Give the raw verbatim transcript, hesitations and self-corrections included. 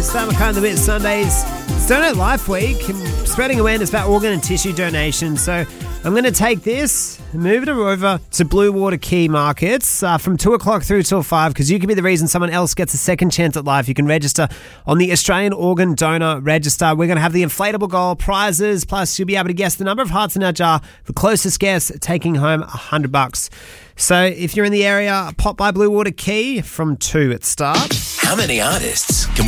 Star McCartney the Wit Sundays. It's Donate Life Week. I'm spreading awareness about organ and tissue donation. So I'm going to take this and move it over to Blue Water Key Markets uh, from two o'clock through till five, because you can be the reason someone else gets a second chance at life. You can register on the Australian Organ Donor Register. We're going to have the inflatable goal prizes, plus you'll be able to guess the number of hearts in our jar. The closest guess taking home one hundred bucks. So if you're in the area, pop by Blue Water Key from two at start. How many artists can we